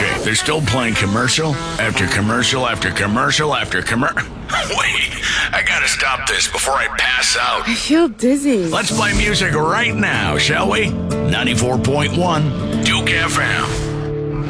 Okay, they're still playing commercial after commercial after commercial after commercial. Wait, I gotta stop this before I pass out. I feel dizzy. Let's play music right now, shall we? 94.1 Duke FM.